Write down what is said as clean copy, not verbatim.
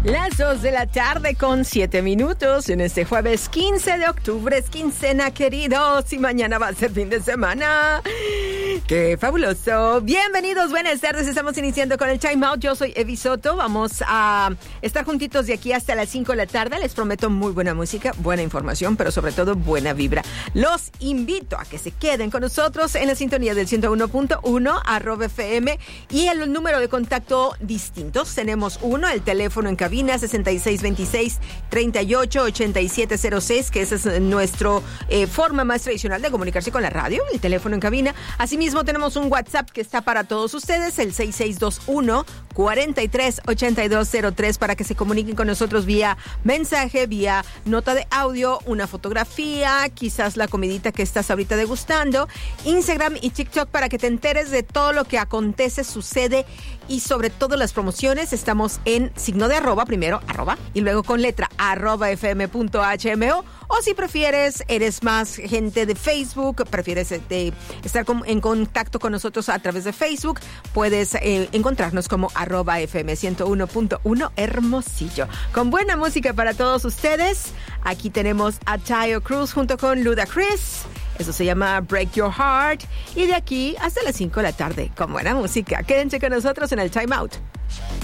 Las 2 de la tarde con 7 minutos en este jueves 15 de octubre. Es quincena, queridos, y mañana va a ser fin de semana. ¡Qué fabuloso! Bienvenidos, buenas tardes. Estamos iniciando con el Time Out. Yo soy Evi Soto. Vamos a estar juntitos de aquí hasta las 5 de la tarde. Les prometo muy buena música, buena información, pero sobre todo buena vibra. Los invito a que se queden con nosotros en la sintonía del 101.1 @FM y el número de contacto distintos. Tenemos uno, el teléfono en cabina 6626-388706, que esa es nuestra forma más tradicional de comunicarse con la radio, el teléfono en cabina. Asimismo, tenemos un WhatsApp que está para todos ustedes, el 6621-438203, para que se comuniquen con nosotros vía mensaje, vía nota de audio, una fotografía, quizás la comidita que estás ahorita degustando. Instagram y TikTok para que te enteres de todo lo que acontece, sucede y sobre todo las promociones. Estamos en signo de arroba, primero arroba y luego con letra @fm.hmo. O si prefieres, eres más gente de Facebook, prefieres estar en contacto con nosotros a través de Facebook, puedes encontrarnos como @fm101.1 Hermosillo. Con buena música para todos ustedes. Aquí tenemos a Taio Cruz junto con Ludacris. Eso se llama Break Your Heart. Y de aquí hasta las 5 de la tarde, con buena música. Quédense con nosotros en el Time Out.